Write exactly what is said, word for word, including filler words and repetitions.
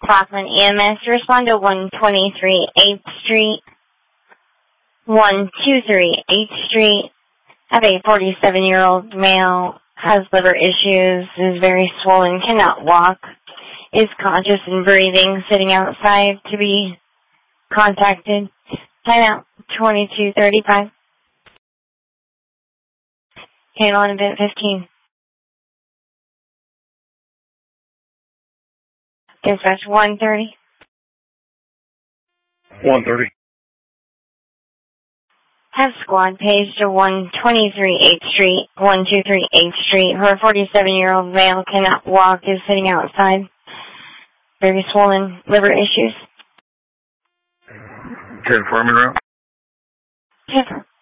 Rockland E M S, respond to one twenty-three eighth Street. one twenty-three eighth Street. Have a forty-seven-year-old male, has liver issues, is very swollen, cannot walk, is conscious and breathing, sitting outside to be contacted. Time out, twenty-two thirty-five. Handle on event fifteen. Dispatch one thirty. one thirty. Have squad page to one twenty-three eighth Street, one twenty-three eighth Street. Her forty-seven-year-old male cannot walk, is sitting outside. Very swollen, liver issues. ten four route. ten four.